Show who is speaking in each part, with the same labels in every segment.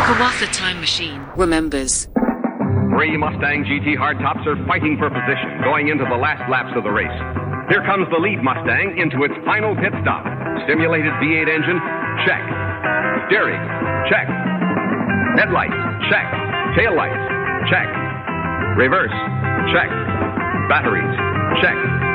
Speaker 1: Kawatha Time Machine remembers.
Speaker 2: 3 Mustang GT hardtops are fighting for position going into the last laps of the race. Here comes the lead Mustang into its final pit stop. Stimulated V8 engine, check. Steering, check. Headlights, check. Taillights, check. Reverse, check. Batteries, check.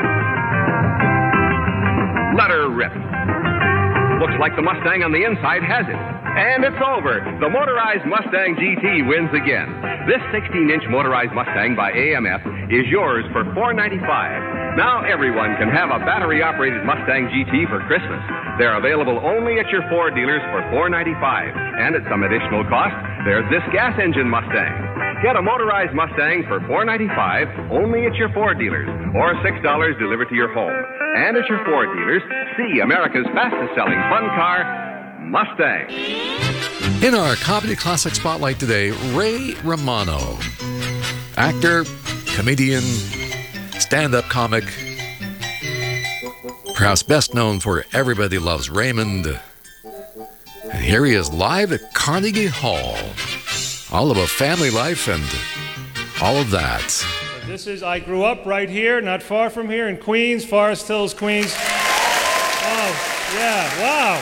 Speaker 2: Let her rip. Looks like the Mustang on the inside has it. And it's over. The motorized Mustang GT wins again. This 16-inch motorized Mustang by AMF is yours for $495. Now everyone can have a battery-operated Mustang GT for Christmas. They're available only at your Ford dealers for $495. And at some additional cost, there's this gas engine Mustang. Get a motorized Mustang for $495 only at your Ford dealers, or $6 delivered to your home. And at your Ford dealers, see America's fastest-selling fun car, Mustang.
Speaker 3: In our Comedy Classic Spotlight today, Ray Romano. Actor, comedian, stand-up comic. Perhaps best known for Everybody Loves Raymond. And here he is live at Carnegie Hall. All about family life and all of that.
Speaker 4: I grew up right here, not far from here, in Queens, Forest Hills, Queens. Oh, yeah, wow.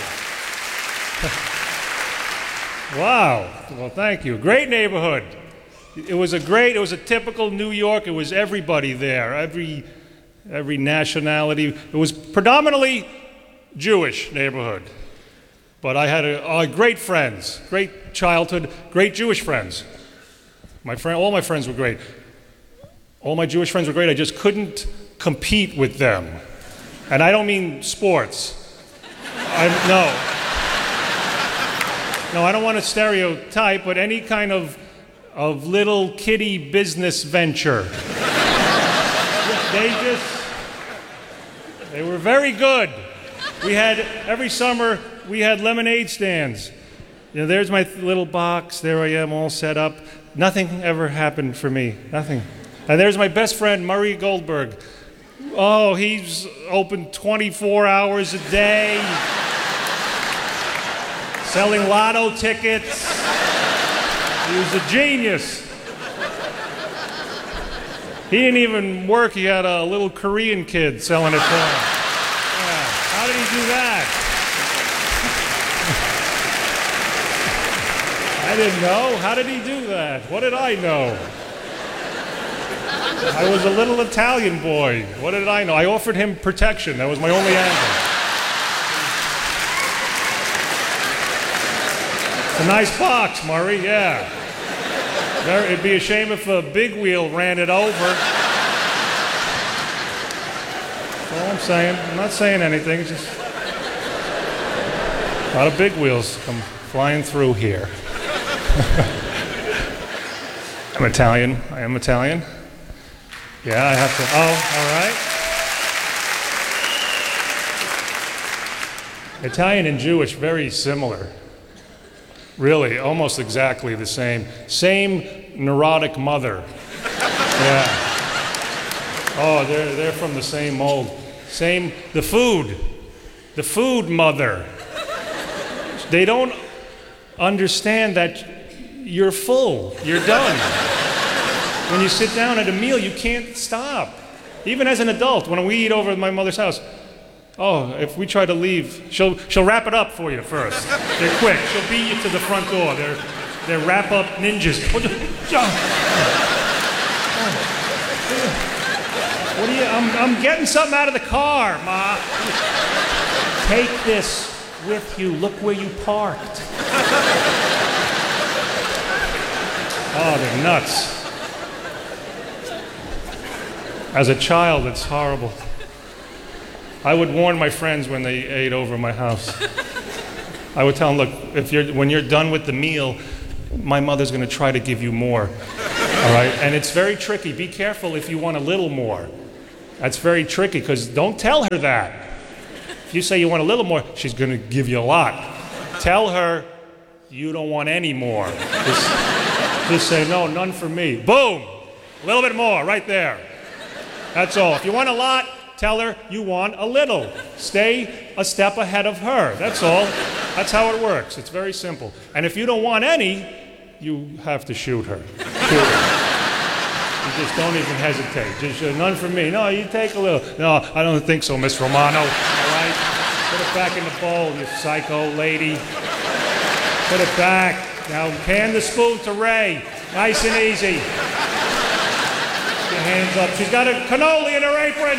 Speaker 4: Wow. Well, thank you. Great neighborhood. It was a typical New York. It was everybody there, every nationality. It was predominantly Jewish neighborhood. But I had great friends, great childhood, great Jewish friends. All my friends were great. All my Jewish friends were great. I just couldn't compete with them. And I don't mean sports. No, I don't want to stereotype, but any kind of little kiddie business venture. They were very good. Every summer, we had lemonade stands. There's my little box. There I am, all set up. Nothing ever happened for me. Nothing. And there's my best friend, Murray Goldberg. Oh, he's open 24 hours a day, selling lotto tickets. He was a genius. He didn't even work. He had a little Korean kid selling it for him. Yeah. How did he do that? I didn't know. How did he do that? What did I know? I was a little Italian boy. What did I know? I offered him protection. That was my only angle. It's a nice box, Murray, yeah. It'd be a shame if a big wheel ran it over. That's all I'm saying. I'm not saying anything. It's just a lot of big wheels come flying through here. I'm Italian. I am Italian. Yeah, I have to. Oh, all right. Italian and Jewish, very similar. Really, almost exactly the same. Same neurotic mother. Yeah. Oh, they're from the same mold. The food mother. They don't understand that you're full, you're done. When you sit down at a meal, you can't stop. Even as an adult, when we eat over at my mother's house, if we try to leave, she'll wrap it up for you first. They're quick. She'll beat you to the front door. They're wrap-up ninjas. What are you? I'm getting something out of the car, Ma. Take this with you. Look where you parked. Oh, they're nuts. As a child, it's horrible. I would warn my friends when they ate over my house. I would tell them, look, when you're done with the meal, my mother's going to try to give you more. All right? And it's very tricky. Be careful if you want a little more. That's very tricky, because don't tell her that. If you say you want a little more, she's going to give you a lot. Tell her you don't want any more. Just say, no, none for me. Boom! A little bit more, right there. That's all. If you want a lot, tell her you want a little. Stay a step ahead of her. That's all. That's how it works. It's very simple. And if you don't want any, you have to shoot her. Shoot her. You just don't even hesitate. Just none for me. No, you take a little. No, I don't think so, Miss Romano. All right? Put it back in the bowl, you psycho lady. Put it back. Now hand the spoon to Ray. Nice and easy. Put your hands up. She's got a cannoli in her apron.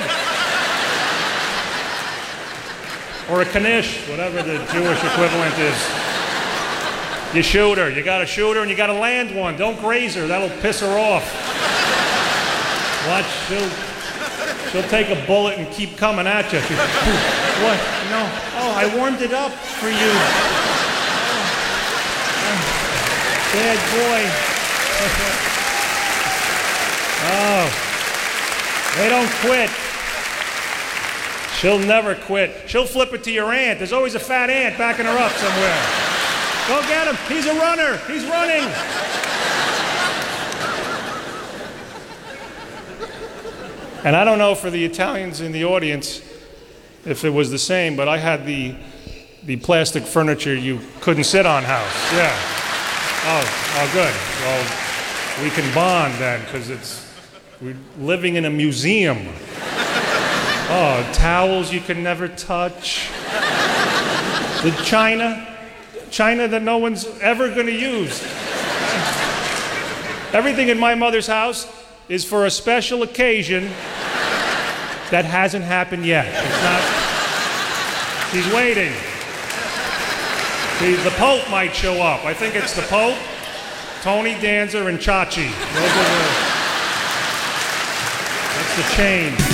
Speaker 4: Or a knish, whatever the Jewish equivalent is. You shoot her. You gotta shoot her and you gotta land one. Don't graze her. That'll piss her off. Watch, she'll take a bullet and keep coming at you. What? No. Oh, I warmed it up for you. Bad boy. Oh, they don't quit. She'll never quit. She'll flip it to your aunt. There's always a fat aunt backing her up somewhere. Go get him. He's a runner. He's running. And I don't know for the Italians in the audience if it was the same, but I had the plastic furniture you couldn't sit on house. Yeah. Oh, good. Well, we can bond then, because we're living in a museum. Oh, towels you can never touch. The china that no one's ever going to use. Everything in my mother's house is for a special occasion that hasn't happened yet. It's not. She's waiting. The Pope might show up. I think it's the Pope, Tony Danza, and Chachi. That's the change.